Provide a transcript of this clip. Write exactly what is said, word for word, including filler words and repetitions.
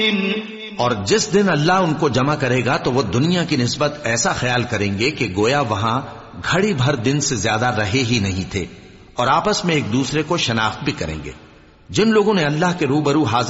और जिस दिन अल्लाह उनको जमा करेगा तो वो दुनिया की निस्बत ऐसा ख्याल करेंगे कि गोया वहां घड़ी भर दिन से ज्यादा रहे ही नहीं थे, और आपस में एक दूसरे को शनाख्त भी करेंगे। जिन लोगों ने अल्लाह के रूबरू हाजिर